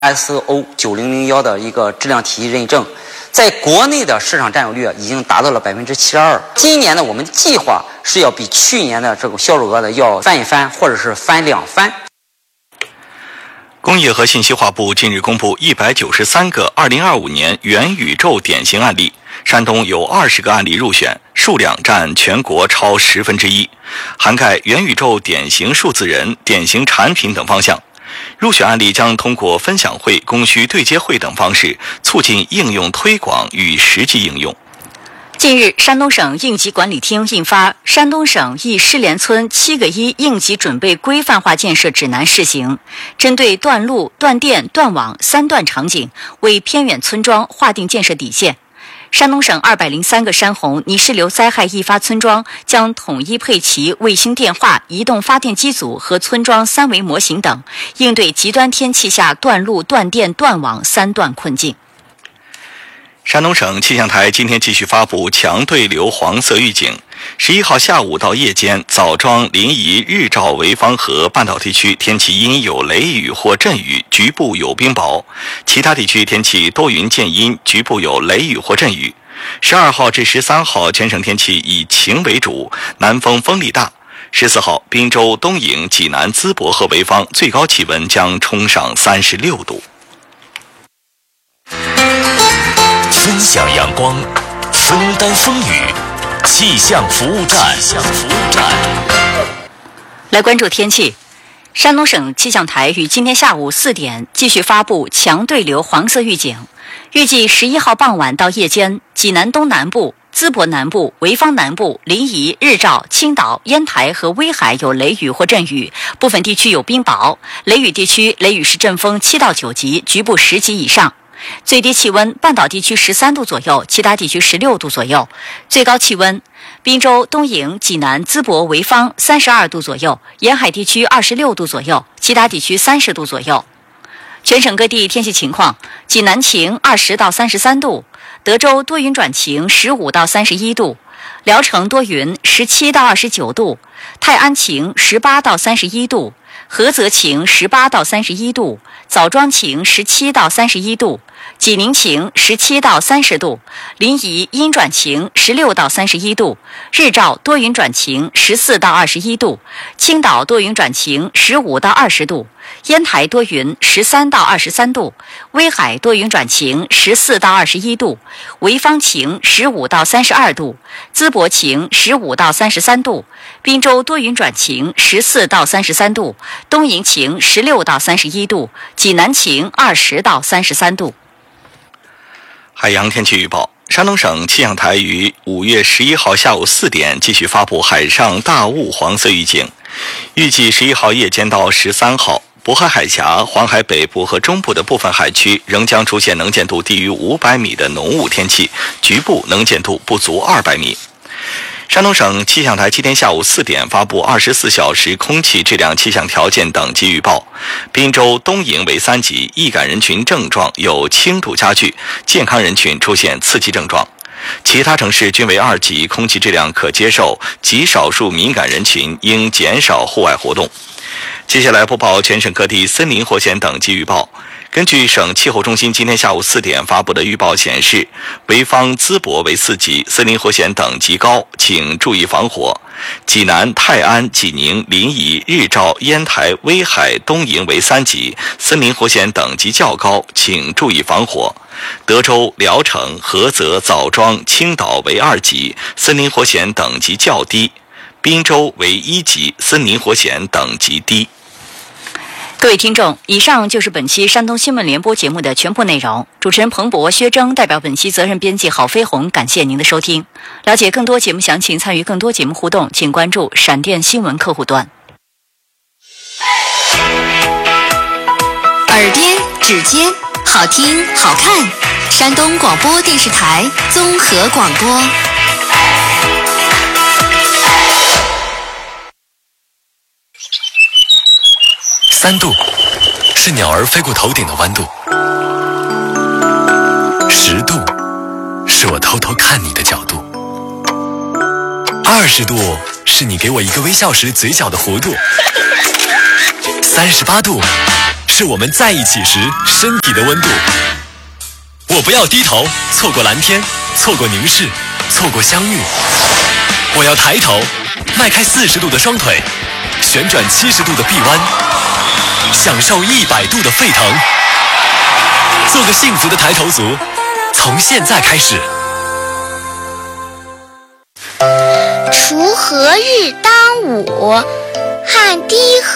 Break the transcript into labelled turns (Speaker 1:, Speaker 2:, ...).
Speaker 1: ISO 9001的一个质量体系认证，在国内的市场占有率已经达到了72%。今年呢，我们计划是要比去年的这个销售额呢要翻一番，或者是翻2番。
Speaker 2: 工业和信息化部近日公布193个2025年元宇宙典型案例，山东有20个案例入选，数量占全国超1/10，涵盖元宇宙典型数字人、典型产品等方向。入选案例将通过分享会、供需对接会等方式，促进应用推广与实际应用。
Speaker 3: 近日，山东省应急管理厅印发《山东省一失联村7个1应急准备规范化建设指南》试行，针对断路、断电、断网3断场景，为偏远村庄划定建设底线。山东省203个山洪泥石流灾害易发村庄将统一配齐卫星电话、移动发电机组和村庄3维模型等，应对极端天气下断路、断电、断网3断困境。
Speaker 2: 山东省气象台今天继续发布强对流黄色预警，11号下午到夜间，枣庄、临沂、日照、潍坊和半岛地区天气阴有雷雨或阵雨，局部有冰雹；其他地区天气多云见阴，局部有雷雨或阵雨。12号至13号全省天气以晴为主，南风风力大。14号，滨州、东营、济南、淄博和潍坊最高气温将冲上36度。
Speaker 4: 分享阳光，分担风雨，气象服务站。
Speaker 3: 来关注天气。山东省气象台于今天下午4点继续发布强对流黄色预警，预计11号傍晚到夜间，济南东南部、淄博南部、潍坊南部、临沂、日照、青岛、烟台和威海有雷雨或阵雨，部分地区有冰雹。雷雨地区雷雨时阵风7到9级，局部10级以上。最低气温，半岛地区13度左右，其他地区16度左右。最高气温，滨州、东营、济南、淄博、潍坊32度左右，沿海地区26度左右，其他地区30度左右。全省各地天气情况：济南晴20到33度，德州多云转晴15到31度，聊城多云17到29度，泰安晴18到31度，菏泽晴18到31度，枣庄晴17到31度，济宁晴17到30度，临沂阴转晴16到31度，日照多云转晴14到21度，青岛多云转晴15到20度，烟台多云13到23度，威海多云转晴14到21度，潍坊晴15到32度，淄博晴15到33度，滨州多云转晴14到33度，东营晴16到31度，济南晴20到33度。
Speaker 2: 海洋天气预报，山东省气象台于5月11号下午4点继续发布海上大雾黄色预警，预计11号夜间到13号，渤海海峡、黄海北部和中部的部分海区仍将出现能见度低于500米的浓雾天气，局部能见度不足200米。山东省气象台今天下午4点发布24小时空气质量气象条件等级预报，滨州、东营为3级，易感人群症状有轻度加剧，健康人群出现次级症状。其他城市均为2级，空气质量可接受，极少数敏感人群应减少户外活动。接下来播报全省各地森林火险等级预报。根据省气候中心今天下午4点发布的预报显示，潍坊、淄博为4级，森林火险等级高，请注意防火。济南、泰安、济宁、临沂、日照、烟台、威海、东营为3级，森林火险等级较高，请注意防火。德州、聊城、菏泽、枣庄、青岛为2级，森林火险等级较低。滨州为1级，森林火险等级低。
Speaker 3: 各位听众，以上就是本期山东新闻联播节目的全部内容。主持人彭博、薛征代表本期责任编辑郝飞鸿，感谢您的收听。了解更多节目详情，参与更多节目互动，请关注闪电新闻客户端。
Speaker 5: 耳边、指尖，好听好看。山东广播电视台综合广播。
Speaker 4: 3度是鸟儿飞过头顶的弯度，10度是我偷偷看你的角度，20度是你给我一个微笑时嘴角的弧度，38度是是我们在一起时身体的温度。我不要低头，错过蓝天，错过凝视，错过相遇。我要抬头，迈开40度的双腿，旋转70度的臂弯，享受100度的沸腾。做个幸福的抬头族，从现在开始。
Speaker 6: 锄禾日当午，汗滴